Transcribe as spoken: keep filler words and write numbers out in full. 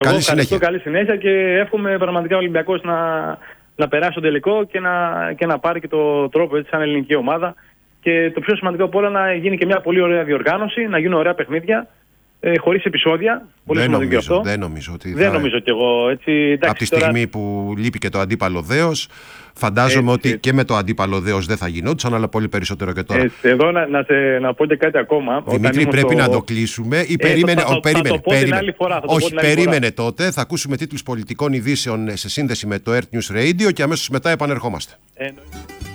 Καλή συνέχεια. Καλή συνέχεια και εύχομαι πραγματικά ο Ολυμπιακός να, να περάσει το τελικό και να, και να πάρει και το τρόπο έτσι σαν ελληνική ομάδα. Και το πιο σημαντικό από όλα να γίνει και μια πολύ ωραία διοργάνωση, να γίνουν ωραία παιχνίδια, ε, χωρίς επεισόδια. Πολύ δεν, σημαντικό νομίζω, αυτό. δεν νομίζω ότι Δεν θα... νομίζω κι εγώ. Έτσι, εντάξει, από τη τώρα... στιγμή που λείπει και το αντίπαλο δέος, φαντάζομαι έτσι, ότι έτσι. και με το αντίπαλο δέος δεν θα γινόντουσαν, αλλά πολύ περισσότερο και τώρα. Έτσι, εδώ να, να, σε, να πω και κάτι ακόμα. Δημήτρη, πρέπει στο... να το κλείσουμε ή ε, περίμενε. θα, θα, ο, περίμενε, θα το πω περίμενε. την άλλη φορά. Θα το Όχι, πω την άλλη περίμενε φορά. τότε. Θα ακούσουμε τίτλους πολιτικών ειδήσεων σε σύνδεση με το Earth News Radio και αμέσως μετά επανερχόμαστε. Ε,